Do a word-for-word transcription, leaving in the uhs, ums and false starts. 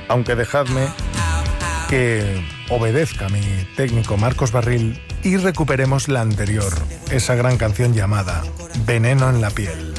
Aunque dejadme que obedezca a mi técnico Marcos Barril y recuperemos la anterior, esa gran canción llamada Veneno en la piel.